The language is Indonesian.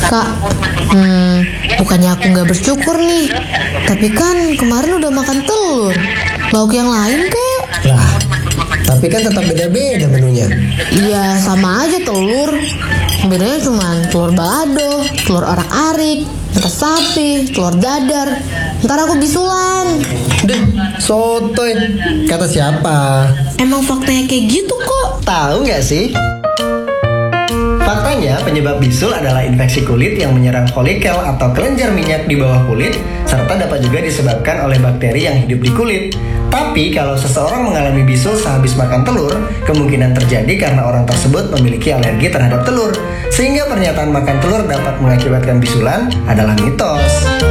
Kak, bukannya aku nggak bersyukur nih, tapi kan kemarin udah makan telur. Lauk yang lain kek? Lah, tapi kan tetap beda-beda menunya. Iya, sama aja telur. Bedanya cuma telur balado, telur arak-arik, mata sapi, telur dadar. Ntar aku bisulan. Deh, sotoy. Kata siapa? Emang faktanya kayak gitu kok. Tahu nggak sih? Faktanya, penyebab bisul adalah infeksi kulit yang menyerang folikel atau kelenjar minyak di bawah kulit, serta dapat juga disebabkan oleh bakteri yang hidup di kulit. Tapi kalau seseorang mengalami bisul sehabis makan telur, kemungkinan terjadi karena orang tersebut memiliki alergi terhadap telur. Sehingga pernyataan makan telur dapat mengakibatkan bisulan adalah mitos.